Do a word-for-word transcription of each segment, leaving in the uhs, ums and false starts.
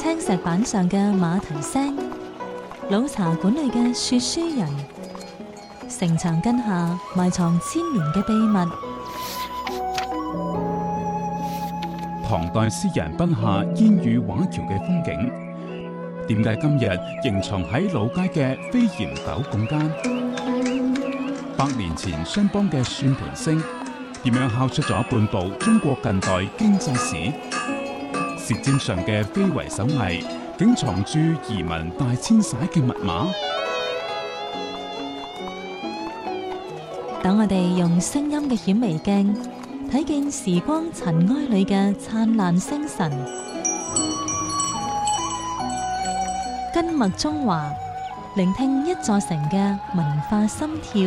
青石板上嘅馬蹄聲，老茶館裏嘅說書人，城牆根下埋藏千年嘅秘密。 唐代詩人筆下煙雨畫橋嘅風景，點解今日仍藏喺老街嘅飛檐斗拱間？百年前商幫嘅算盤聲，點樣敲出咗半部中國近代經濟史？舌尖上嘅非遺手藝，竟藏住移民大遷徙嘅密碼。 等我哋用聲音嘅顯微鏡，睇見時光塵埃裏嘅燦爛星辰。根脈中華，聆聽一座城嘅文化心跳。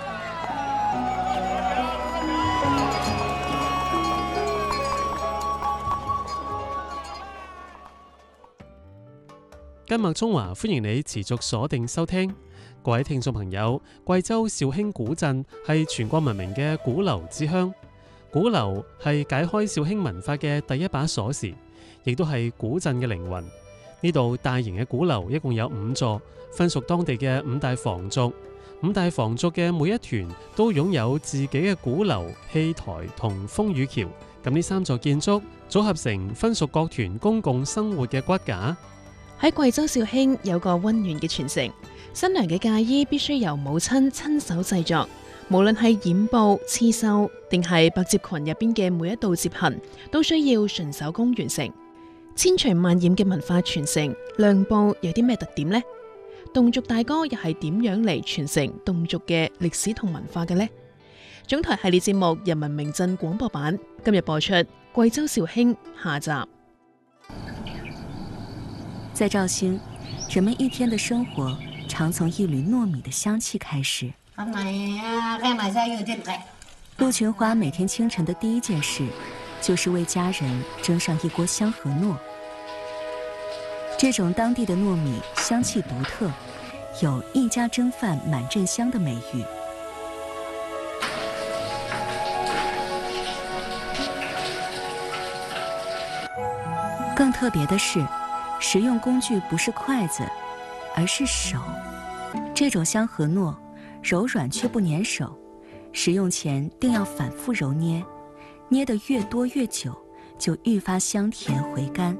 根脈中華，歡迎你持續鎖定收聽。各位聽眾朋友，貴州紹興古鎮係全國聞名嘅鼓樓之鄉，鼓樓係解開紹興文化嘅第一把鎖匙，亦都係古鎮嘅靈魂。呢度大型嘅鼓樓一共有五座，分屬當地嘅五大房族。五大房族嘅每一團都擁有自己嘅鼓樓、戲台同風雨橋。咁呢三座建築組合成分屬各團公共生活嘅骨架。 喺貴州紹興有個溫暖嘅傳承，新娘嘅嫁衣必須由母親親手製作，無論係染布、刺繡，定係百褶裙入邊嘅每一道折痕，都需要純手工完成。千錘萬染嘅文化傳承，亮布有啲咩特點呢？侗族大歌又係點樣嚟傳承侗族嘅歷史同文化嘅呢？總台系列節目《人民名鎮廣播版》今日播出貴州紹興下集。 在紹興，人們一天的生活常從一縷糯米的香氣開始。陸群華每天清晨的第一件事，就是為家人蒸上一鍋香河糯。這種當地的糯米香氣獨特，有一家蒸飯滿鎮香的美譽。更特別的是，食用工具不是筷子，而是手。這種香河糯柔軟卻不粘手，食用前定要反覆揉捏，捏得越多越久，就愈發香甜回甘。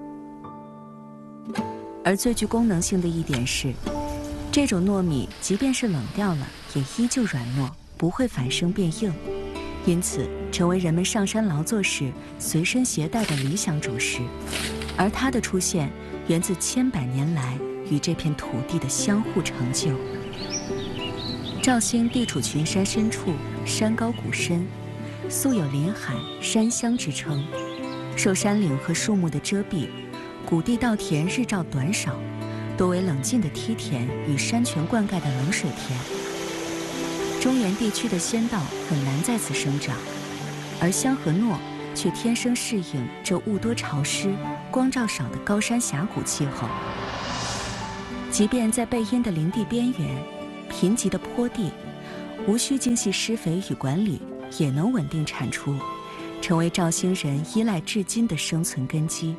而最具功能性的一點是，這種糯米即便是冷掉了，也依舊軟糯，不會反生變硬，因此成為人們上山勞作時隨身攜帶的理想主食。而它的出現源自千百年來與這片土地的相互成就。紹興地處群山深處，山高谷深，素有林海山鄉之稱。受山嶺和樹木的遮蔽，谷地稻田日照短少，多為冷峻的梯田與山泉灌溉的冷水田。中原地區的仙稻很難在此生長，而香河糯卻天生適應這霧多潮濕、光照少的高山峽谷氣候。即便在背陰的林地邊緣、貧瘠的坡地，無需精細施肥與管理，也能穩定產出，成為紹興人依賴至今的生存根基。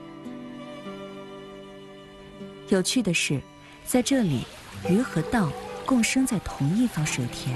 有趣的是，在這裡，魚和稻共生在同一方水田。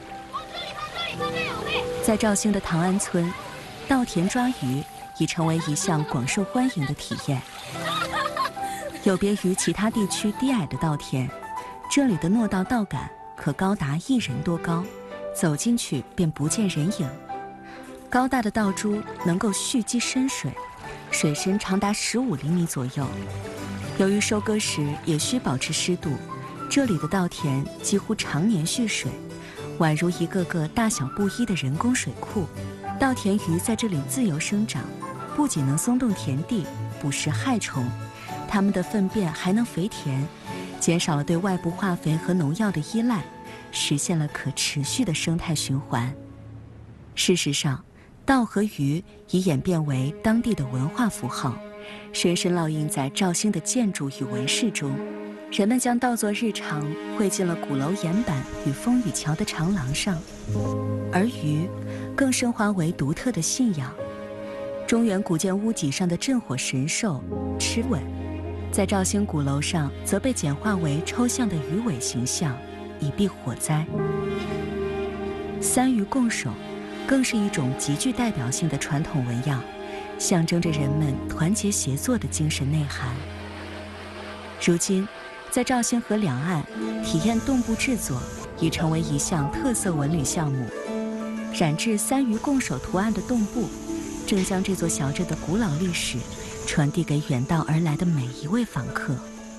在紹興的唐安村，稻田抓魚已成為一項廣受歡迎的體驗。有別於其他地區低矮的稻田，這裡的糯稻稻桿可高達一人多高，走進去便不見人影。高大的稻株能夠蓄積深水，水深長達十五厘米左右。由於收割時也需保持濕度，這裡的稻田幾乎常年蓄水，宛如一個個大小不一的人工水庫。稻田魚在這裡自由生長，不僅能鬆動田地，捕食害蟲，它們的糞便還能肥田，減少了對外部化肥和農藥的依賴，實現了可持續的生態循環。事實上，稻和魚已演變為當地的文化符號，深深烙印在紹興的建築與紋飾中。人們將稻作日常繪進了鼓樓岩板與風雨橋的長廊上，而魚更升華為獨特的信仰。中原古建屋脊上的鎮火神獸螭吻， 在肇兴鼓楼上则被简化为抽象的鱼尾形象，以避火灾。三鱼共守更是一种极具代表性的传统纹样，象征着人们团结协作的精神内涵。如今，在肇兴河两岸体验冻布制作已成为一项特色文旅项目。染制三鱼共守图案的冻布，正将这座小镇的古老历史传递给远道而来的每一位访客。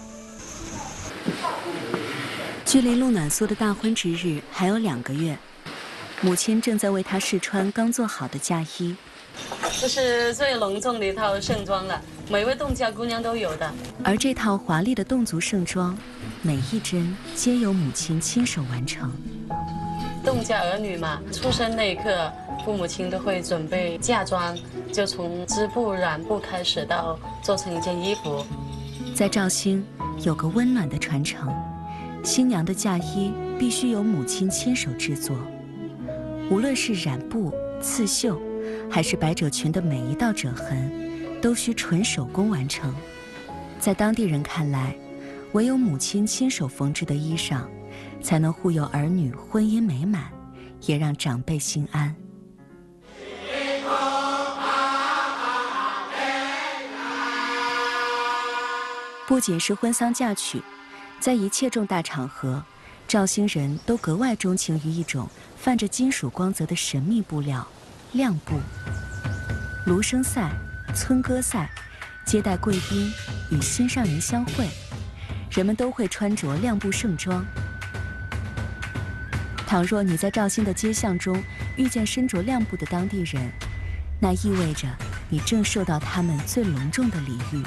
距离陆暖苏的大婚之日还有两个月，母亲正在为她试穿刚做好的嫁衣。 这是最隆重的一套盛装了，每位侗家姑娘都有的。 而这套华丽的侗族盛装，每一针皆由母亲亲手完成。 侗家儿女嘛，出生那一刻，父母亲都会准备嫁妆，就从织布、染布开始，到做成一件衣服。 在肇兴有个温暖的传承，新娘的嫁衣必须由母亲亲手制作，无论是染布、刺绣，还是百褶裙的每一道褶痕，都需纯手工完成。在当地人看来，唯有母亲亲手缝制的衣裳，才能护佑儿女婚姻美满，也让长辈心安。不仅是婚丧嫁娶，在一切重大场合，肇兴人都格外钟情于一种泛着金属光泽的神秘布料——亮布。芦笙赛、村歌赛、接待贵宾与心上人相会，人们都会穿着亮布盛装。倘若你在肇兴的街巷中遇见身着亮布的当地人，那意味着你正受到他们最隆重的礼遇。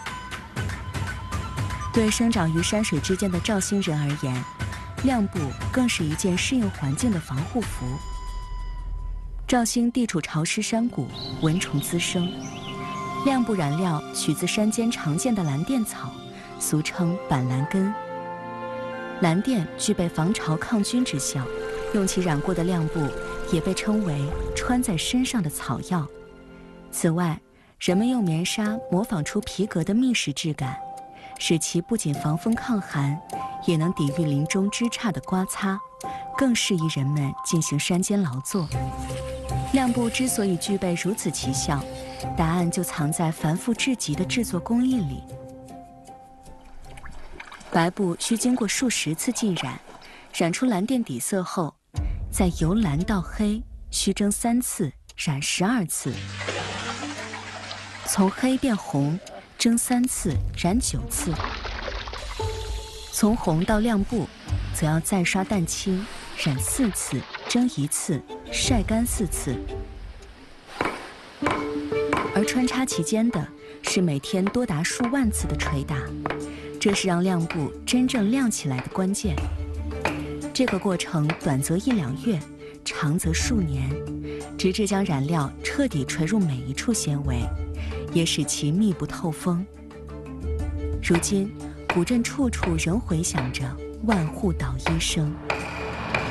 对生长于山水之间的肇兴人而言，亮布更是一件适应环境的防护服。肇兴地处潮湿山谷，蚊虫滋生，亮布染料取自山间常见的蓝靛草，俗称板蓝根。蓝靛具备防潮抗菌之效，用其染过的亮布也被称为穿在身上的草药。此外，人们用棉纱模仿出皮革的密实质感，使其不仅防风抗寒，也能抵御林中枝杈的刮擦，更适宜人们进行山间劳作。亮布之所以具备如此奇效，答案就藏在繁复至极的制作工艺里。白布需经过数十次浸染，染出蓝靛底色后，再由蓝到黑需蒸三次，染十二次；从黑变红，蒸三次，染九次；从红到亮布，则要再刷蛋清，染四次，蒸一次，晒干四次。而穿插其间的是每天多达数万次的捶打，这是让亮布真正亮起来的关键。这个过程短则一两月，长则数年，直至将染料彻底垂入每一处纤维，也使其密不透风。如今，古镇处处仍回响着万户捣衣声。